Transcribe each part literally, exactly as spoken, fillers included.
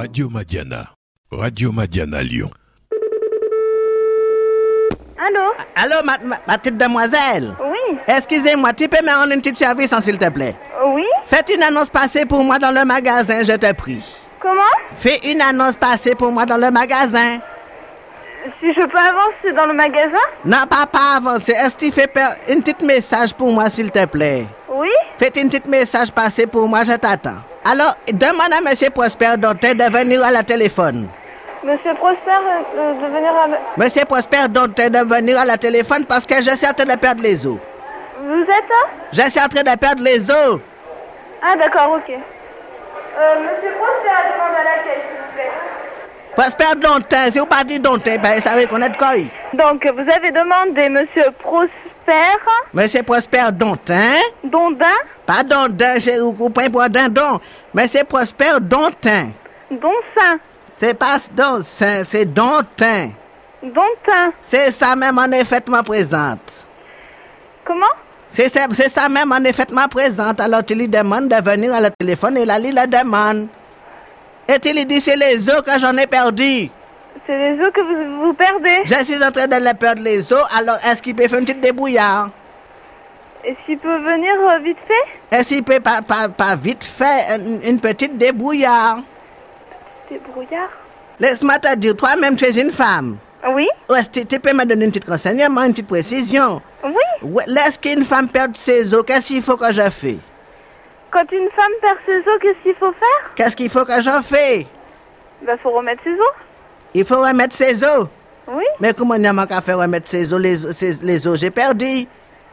Radio Madiana. Radio Madiana Lyon. Allô? Allô, ma, ma, ma petite demoiselle? Oui. Excusez-moi, tu peux me rendre une petite service, hein, s'il te plaît? Oui. Faites une annonce passée pour moi dans le magasin, je te prie. Comment? Fais une annonce passée pour moi dans le magasin. Si je peux avancer dans le magasin? Non, pas, pas avancer. Est-ce que tu fais per- une petite message pour moi, s'il te plaît? Oui. Faites une petite message passée pour moi, je t'attends. Alors, demande à M. Prosper Dantin de venir à la téléphone. Monsieur Prosper, euh, de venir à... Monsieur Prosper Dantin de venir à la téléphone parce que je suis en train de perdre les os. Vous êtes là? Je suis en train de perdre les os. Ah d'accord, ok. Euh, Monsieur Prosper demande à l'accueil, s'il vous plaît. Prosper Dantin, si vous pas dit Dantin, ben, ça va connaître quoi? Donc, vous avez demandé Monsieur Prosper... Monsieur Prosper Dantin. Dondin? Pas Dantin, j'ai ou point pour dindon. Monsieur Prosper Dantin. Donsin? C'est pas Dantin, c'est Dantin. Dontin? C'est ça même en effectivement présente. Comment? C'est ça, c'est ça même en effectivement présente. Alors tu lui demandes de venir à la téléphone et là, il la demande. Et tu lui dis c'est les os que j'en ai perdu. C'est les os que vous, vous perdez? Je suis en train de les perdre les os, alors est-ce qu'il peut faire une petite débrouillard? Est-ce qu'il peut venir euh, vite fait? Est-ce qu'il peut pas, pas, pas vite faire une, une petite débrouillard? Débrouillard? Laisse-moi te dire, toi-même tu es une femme. Oui? Est-ce que tu peux me donner une petite renseignement, une petite précision? Oui. Laisse qu'une femme perde ses os, qu'est-ce qu'il faut que je fasse? Quand une femme perd ses os, qu'est-ce qu'il faut faire? Qu'est-ce qu'il faut que j'en fais? Ben, faut remettre ses os. Il faut remettre ses os. Oui. Mais comment il n'y a pas qu'à faire remettre ses os, les, ses, les os, j'ai perdu.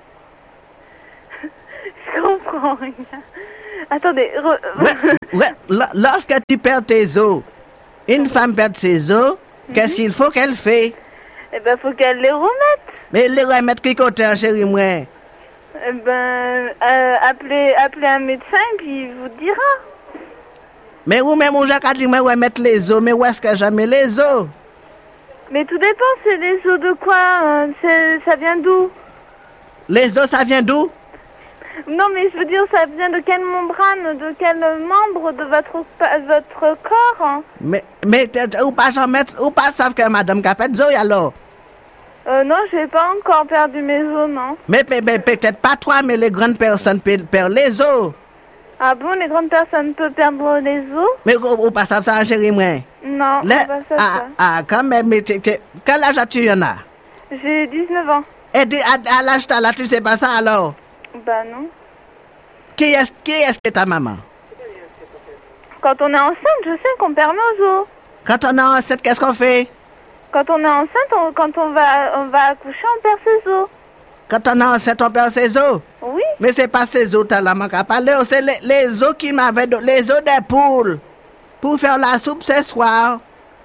Je comprends rien. Attendez. Re... Ouais, ouais, l- lorsque tu perds tes os, une femme perd ses os, mm-hmm. Qu'est-ce qu'il faut qu'elle fait? Eh ben, faut qu'elle les remette. Mais les remettre qui côté, chérie, moi? Eh ben, euh, appelez, appelez un médecin et puis il vous dira. Mais où même où Jacques a dit, moi, remettre les os, mais où est-ce que je mets les os? Mais tout dépend, c'est les os de quoi? euh, c'est, ça vient d'où? Les os, ça vient d'où? Non, mais je veux dire, ça vient de quelle membrane, de quel membre de votre, votre corps? Hein? Mais, mais, ou pas j'en mettre, ou pas savent que madame a perdu les os, alors? Euh, non, j'ai pas encore perdu mes os, non. Mais, mais, mais peut-être pas toi, mais les grandes personnes perdent les os. Ah bon, les grandes personnes peuvent perdre les os? Mais ou, ou pas savent ça, chérie, moi? Non, Le, on va ça, ah, ça. ah, quand même, mais t'es, t'es, quel âge as-tu, y'en a? J'ai dix-neuf ans. Et à, à l'âge là, tu sais pas ça, alors? Bah non. Qui est-ce, qui est-ce que ta maman? Quand on est enceinte, je sais qu'on perd nos os. Quand on est enceinte, qu'est-ce qu'on fait? Quand on est enceinte, on, quand on va, on va accoucher, on perd ses os. Quand on est enceinte, on perd ses os? Oui. Mais c'est pas ses os, t'as la manque à parler, c'est les, les os qui m'avaient donné, les os des poules. Pour faire la soupe ce soir.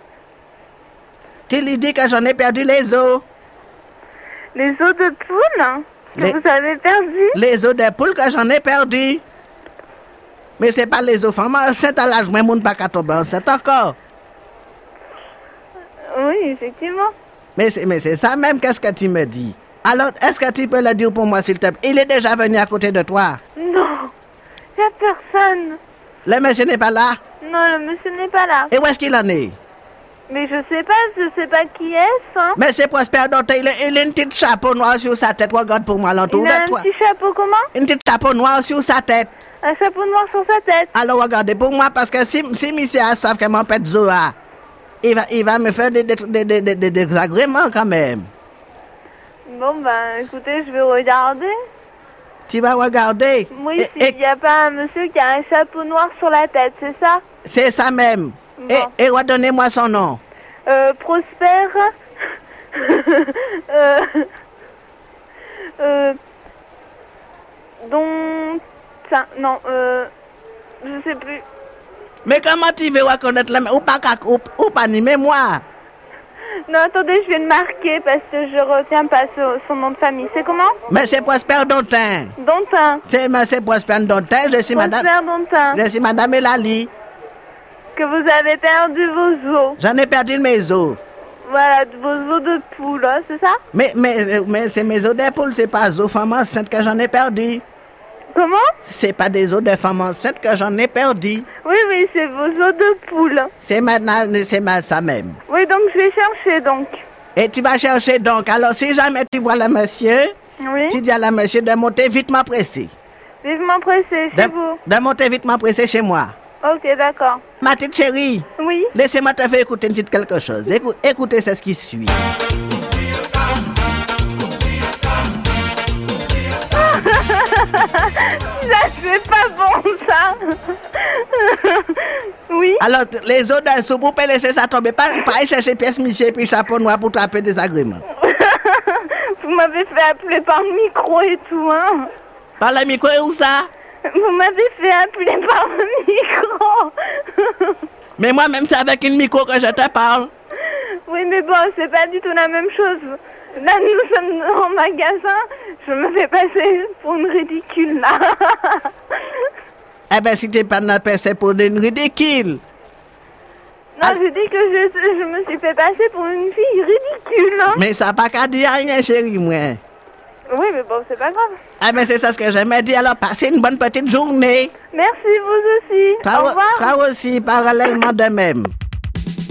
Tu lui dis que j'en ai perdu les os. Les os de poule hein, que les, vous avez perdu? Les os des poules que j'en ai perdu. Mais c'est pas les os femmes enceintes à l'âge, mais mon pas qu'à tomber enceinte encore. Oui, effectivement. Mais c'est, mais c'est ça même, qu'est-ce que tu me dis? Alors, est-ce que tu peux le dire pour moi, s'il te plaît? Il est déjà venu à côté de toi? Non, il n'y a personne. Le monsieur n'est pas là? Non, le monsieur n'est pas là. Et où est-ce qu'il en est? Mais je sais pas, je sais pas qui est-ce. Hein. Monsieur Prosper Dantin, il, il a une petite chapeau noir sur sa tête. Regarde pour moi l'entour de toi. Il a un petit chapeau comment? Une petite chapeau noir sur sa tête. Un chapeau noir sur sa tête. Alors regardez pour moi, parce que si, si monsieur a savent que mon pète Zoa, il va, il va me faire des, des, des, des, des, des désagréments quand même. Bon ben, écoutez, je vais regarder. Tu vas regarder? Oui, s'il n'y a pas un monsieur qui a un chapeau noir sur la tête, c'est ça? C'est ça même. Bon. Et, et redonnez-moi son nom. Euh, Prosper. euh, euh, dont... Non, euh... Je sais plus. Mais comment tu veux reconnaître le... Ou pas, ou, ou pas ni mémoire? Non, attendez, je vais le marquer parce que je retiens pas son, son nom de famille. C'est comment? Mais c'est Prosper Dantin. Dantin. C'est, c'est Prosper Dantin, je suis Prosper madame... Dantin. Je suis madame Elali. Que vous avez perdu vos os. J'en ai perdu mes os. Voilà, vos os de poule, hein, c'est ça? Mais, mais, mais c'est mes os de poule, c'est pas os femmes enceintes que j'en ai perdu. Comment? C'est pas des os de femme enceinte que j'en ai perdu. Oui, oui, c'est vos os de poule. C'est maintenant, c'est ma, ça même. Oui, donc je vais chercher donc. Et tu vas chercher donc. Alors, si jamais tu vois le monsieur, Oui. tu dis à la monsieur de monter vite pressé. Vivement pressé, De, chez vous. de monter vite pressé chez moi. Ok, d'accord. Ma petite chérie, Oui. laissez-moi te faire écouter une petite quelque chose. Écoute, écoutez, c'est ce qui suit. Ça, c'est pas bon, ça. Oui. Alors, t- les autres d'un soupe, vous pouvez laisser ça tomber. Pas, pas aller chercher pièce Michel et puis chapeau noir pour taper des agréments. Vous m'avez fait appeler par le micro et tout, hein. Par le micro et où ça? Vous m'avez fait appeler par le micro. Mais moi-même, c'est avec une micro que je te parle. Oui, mais bon, c'est pas du tout la même chose. Là, nous sommes en magasin. Je me fais passer pour une ridicule, là. Eh ben, si t'es pas de passer pour une ridicule. Non, Ah. je dis que je, je me suis fait passer pour une fille ridicule, hein. Mais ça n'a pas qu'à dire rien, chérie, moi. Oui, mais bon, c'est pas grave. Eh ben, c'est ça ce que j'aimais dire. Alors, passez une bonne petite journée. Merci, vous aussi. Toi, Au revoir. toi aussi, parallèlement de même.